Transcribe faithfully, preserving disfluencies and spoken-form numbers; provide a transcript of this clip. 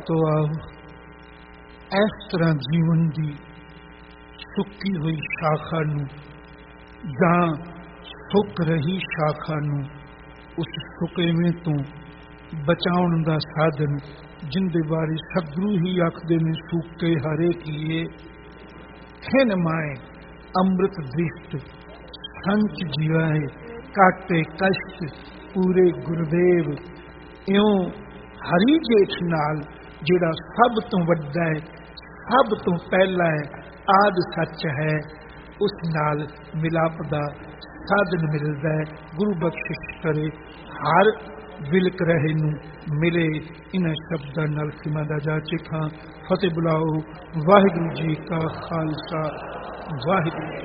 ਭਗਤੋ ਆਓ, ਇਸ ਤਰ੍ਹਾਂ ਜੀਵਨ ਦੀ ਸੁੱਕੀ ਹੋਈ ਸ਼ਾਖਾ ਨੂੰ ਜਾਂ ਸੁੱਕ ਰਹੀ ਸ਼ਾਖਾ ਨੂੰ ਉਸ ਸੁਕੇਵੇਂ ਤੋਂ ਬਚਾਉਣ ਦਾ ਸਾਧਨ, ਜਿੰਦੇ ਬਾਰੇ ਸਤਿਗੁਰੂ ਹੀ ਆਖਦੇ ਨੇ, ਸੂਕੇ ਹਰੇ ਕੀਏ ਖਿਨ ਮਾਏ ਅੰਮ੍ਰਿਤ ਦ੍ਰਿਸ਼ਟ ਸੰਚ ਜੀਵਾਏ ਕਾਟੇ ਕਸ਼ਟ ਪੂਰੇ ਗੁਰਦੇਵ। ਇਉਂ ਹਰੀ ਜੇਠ ਨਾਲ ਜਿਹੜਾ ਸਭ ਤੋਂ ਵੱਡਾ ਹੈ, ਸਭ ਤੋਂ ਪਹਿਲਾ ਹੈ, ਆਦਿ ਸੱਚ ਹੈ, ਉਸ ਨਾਲ ਮਿਲਾਪ ਦਾ ਸਾਧਨ ਮਿਲਦਾ ਹੈ। ਗੁਰੂ ਬਖਸ਼ਿਸ਼ ਕਰੇ ਹਰ ਵਿਲਕ ਰਹੇ ਨੂੰ ਮਿਲੇ। ਇਹਨਾਂ ਸ਼ਬਦਾਂ ਨਾਲ ਖਿਮਾ ਦਾ ਜਾਚੇ ਖਾਂ ਫਤਿਹ ਬੁਲਾਓ। ਵਾਹਿਗੁਰੂ ਜੀ ਕਾ ਖਾਲਸਾ, ਵਾਹਿਗੁਰੂ।